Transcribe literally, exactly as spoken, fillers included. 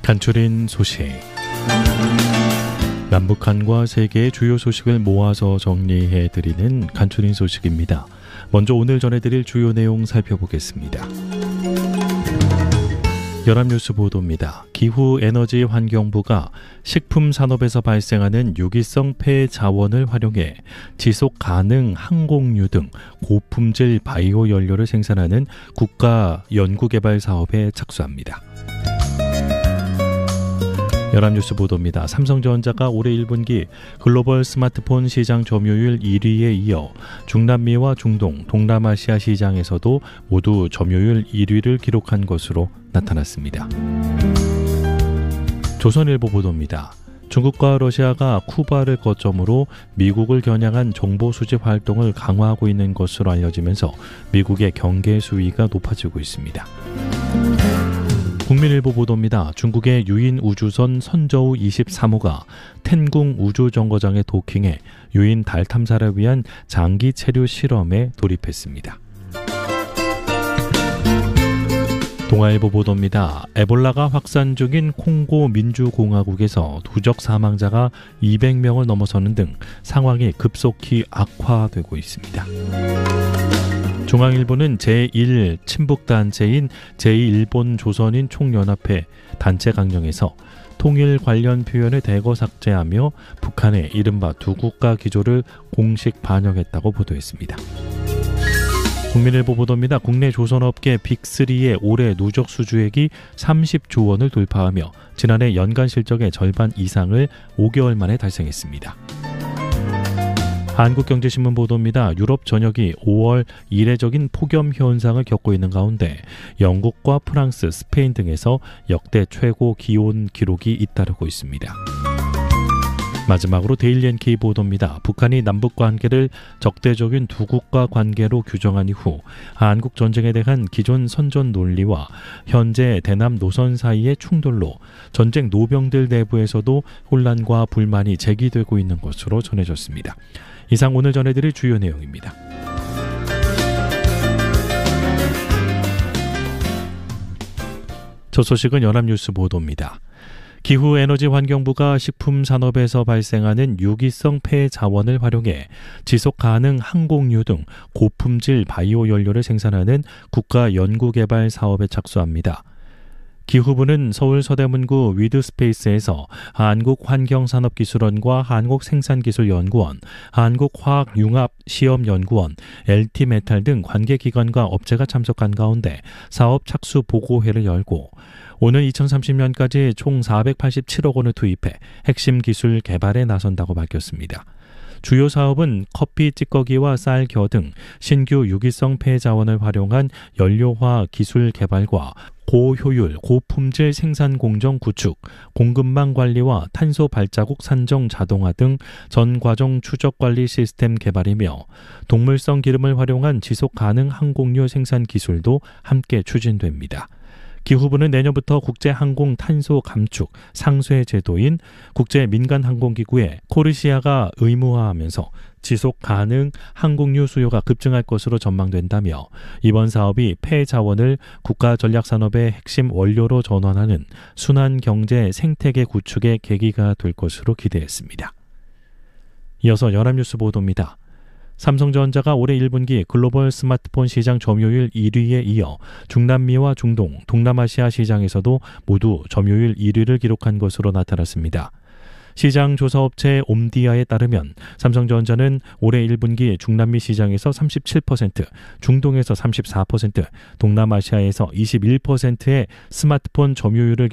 간추린 소식. 남북한과 세계의 주요 소식을 모아서 정리해드리는 간추린 소식입니다. 먼저 오늘 전해드릴 주요 내용 살펴보겠습니다. 연합뉴스 보도입니다. 기후에너지환경부가 식품산업에서 발생하는 유기성 폐자원을 활용해 지속가능 항공유 등 고품질 바이오 연료를 생산하는 국가 연구개발 사업에 착수합니다. 연합뉴스 보도입니다. 삼성전자가 올해 일 분기 글로벌 스마트폰 시장 점유율 일 위에 이어 중남미와 중동, 동남아시아 시장에서도 모두 점유율 일 위를 기록한 것으로 나타났습니다. 조선일보 보도입니다. 중국과 러시아가 쿠바를 거점으로 미국을 겨냥한 정보 수집 활동을 강화하고 있는 것으로 알려지면서 미국의 경계 수위가 높아지고 있습니다. 국민일보 보도입니다. 중국의 유인 우주선 선저우 이십삼 호가 텐궁 우주정거장에 도킹해 유인 달 탐사를 위한 장기 체류 실험에 돌입했습니다. 동아일보 보도입니다. 에볼라가 확산 중인 콩고 민주공화국에서 누적 사망자가 이백 명을 넘어서는 등 상황이 급속히 악화되고 있습니다. 중앙일보는 제일 친북단체인 제이 일본 조선인 총연합회 단체 강령에서 통일 관련 표현을 대거 삭제하며 북한의 이른바 두 국가 기조를 공식 반영했다고 보도했습니다. 국민일보 보도입니다. 국내 조선업계 빅삼의 올해 누적 수주액이 삼십조 원을 돌파하며 지난해 연간 실적의 절반 이상을 오 개월 만에 달성했습니다. 한국경제신문 보도입니다. 유럽 전역이 오월 이례적인 폭염 현상을 겪고 있는 가운데 영국과 프랑스, 스페인 등에서 역대 최고 기온 기록이 잇따르고 있습니다. 마지막으로 데일리 엔케이 보도입니다. 북한이 남북 관계를 적대적인 두 국가 관계로 규정한 이후 한국 전쟁에 대한 기존 선전 논리와 현재 대남 노선 사이의 충돌로 전쟁 노병들 내부에서도 혼란과 불만이 제기되고 있는 것으로 전해졌습니다. 이상 오늘 전해드릴 주요 내용입니다. 첫 소식은 연합뉴스 보도입니다. 기후에너지환경부가 식품산업에서 발생하는 유기성 폐자원을 활용해 지속가능 항공유 등 고품질 바이오 연료를 생산하는 국가 연구개발 사업에 착수합니다. 기후부는 서울 서대문구 위드스페이스에서 한국환경산업기술원과 한국생산기술연구원, 한국화학융합시험연구원, 엘티메탈 등 관계기관과 업체가 참석한 가운데 사업 착수 보고회를 열고 오는 이천삼십 년까지 총 사백팔십칠억 원을 투입해 핵심 기술 개발에 나선다고 밝혔습니다. 주요 사업은 커피 찌꺼기와 쌀 겨 등 신규 유기성 폐자원을 활용한 연료화 기술 개발과 고효율, 고품질 생산 공정 구축, 공급망 관리와 탄소 발자국 산정 자동화 등 전 과정 추적 관리 시스템 개발이며 동물성 기름을 활용한 지속 가능 항공유 생산 기술도 함께 추진됩니다. 기후부는 내년부터 국제항공 탄소 감축 상쇄 제도인 국제민간항공기구에 코르시아가 의무화하면서 지속 가능 항공유 수요가 급증할 것으로 전망된다며 이번 사업이 폐자원을 국가전략산업의 핵심 원료로 전환하는 순환경제 생태계 구축의 계기가 될 것으로 기대했습니다. 이어서 연합뉴스 보도입니다. 삼성전자가 올해 일 분기 글로벌 스마트폰 시장 점유율 일 위에 이어 중남미와 중동, 동남아시아 시장에서도 모두 점유율 일 위를 기록한 것으로 나타났습니다. 시장 조사업체 옴디아에 따르면 삼성전자는 올해 일 분기 중남미 시장에서 삼십칠 퍼센트, 중동에서 삼십사 퍼센트, 동남아시아에서 이십일 퍼센트의 스마트폰 점유율을